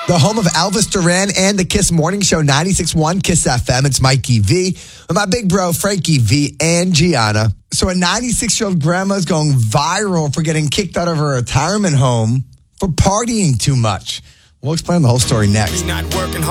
The home of Elvis Duran and the Kiss Morning Show, 96.1 Kiss FM. It's Mikey V with my big bro, Frankie V and Gianna. So a 96-year-old grandma is going viral for getting kicked out of her retirement home for partying too much. We'll explain the whole story next.